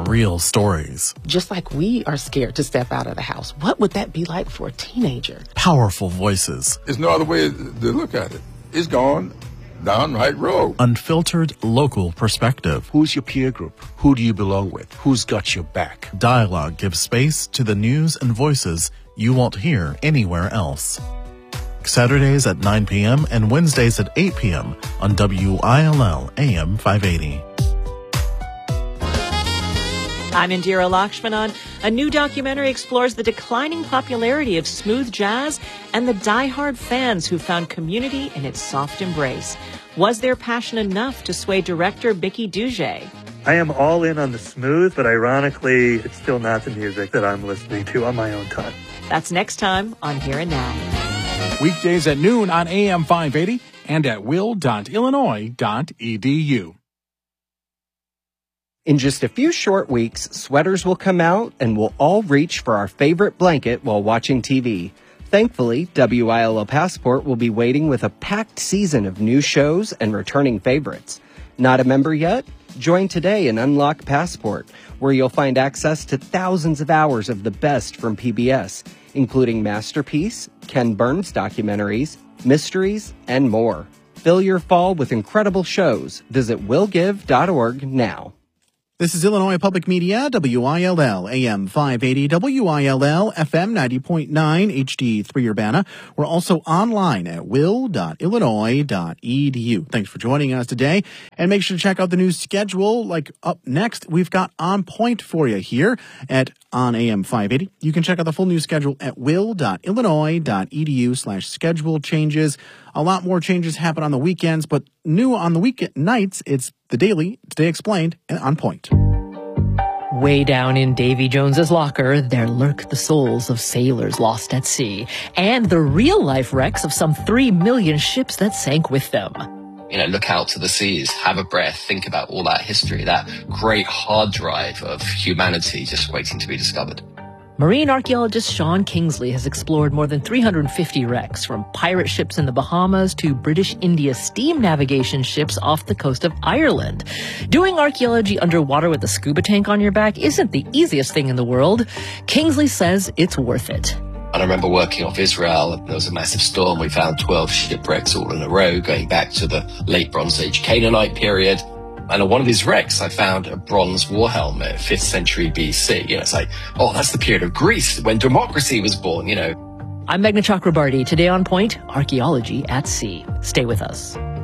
real stories. Just like we are scared to step out of the house, what would that be like for a teenager? Powerful voices. There's no other way to look at it. It's gone down right road. Unfiltered local perspective. Who's your peer group? Who do you belong with? Who's got your back? Dialogue gives space to the news and voices you won't hear anywhere else. Saturdays at 9 p.m. and Wednesdays at 8 p.m. on WILL AM 580. I'm Indira Lakshmanan. A new documentary explores the declining popularity of smooth jazz and the diehard fans who found community in its soft embrace. Was their passion enough to sway director Bicky Duge? I am all in on the smooth, but ironically, it's still not the music that I'm listening to on my own time. That's next time on Here and Now. Weekdays at noon on AM 580 and at will.illinois.edu. In just a few short weeks, sweaters will come out and we'll all reach for our favorite blanket while watching TV. Thankfully, WILL Passport will be waiting with a packed season of new shows and returning favorites. Not a member yet? Join today and unlock Passport, where you'll find access to thousands of hours of the best from PBS, including Masterpiece, Ken Burns documentaries, mysteries, and more. Fill your fall with incredible shows. Visit willgive.org now. This is Illinois Public Media, WILL, AM 580, WILL, FM 90.9, HD3 Urbana. We're also online at will.illinois.edu. Thanks for joining us today. And make sure to check out the news schedule. Like up next, we've got On Point for you here at On AM 580. You can check out the full news schedule at will.illinois.edu/schedule changes. A lot more changes happen on the weekends, but new on the weekend nights, it's the Daily, Today Explained, and On Point. Way down in Davy Jones's locker, there lurk the souls of sailors lost at sea, and the real-life wrecks of some 3 million ships that sank with them. You know, look out to the seas, have a breath, think about all that history, that great hard drive of humanity just waiting to be discovered. Marine archaeologist Sean Kingsley has explored more than 350 wrecks, from pirate ships in the Bahamas to British India steam navigation ships off the coast of Ireland. Doing archaeology underwater with a scuba tank on your back isn't the easiest thing in the world. Kingsley says it's worth it. And I remember working off Israel, there was a massive storm. We found 12 shipwrecks all in a row, going back to the late Bronze Age Canaanite period. And on one of these wrecks, I found a bronze war helmet, 5th century BC. You know, it's like, oh, that's the period of Greece when democracy was born, you know. I'm Meghna Chakrabarty. Today on Point, archaeology at sea. Stay with us.